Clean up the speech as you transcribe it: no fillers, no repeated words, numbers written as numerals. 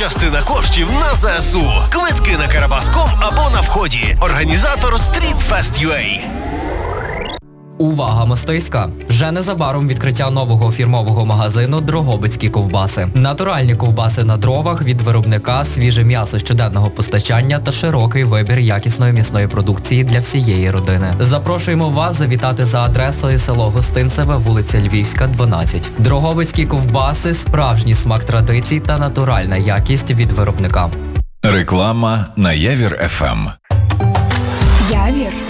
Частина коштів на ЗСУ. Квитки на Карабас.ком або на вході. Організатор StreetFest.ua. Увага, Мостиська! Вже незабаром відкриття нового фірмового магазину «Дрогобицькі ковбаси». Натуральні ковбаси на дровах від виробника, свіже м'ясо щоденного постачання та широкий вибір якісної м'ясної продукції для всієї родини. Запрошуємо вас завітати за адресою село Гостинцеве, вулиця Львівська, 12. Дрогобицькі ковбаси – справжній смак традицій та натуральна якість від виробника. Реклама на Явір ФМ. Явір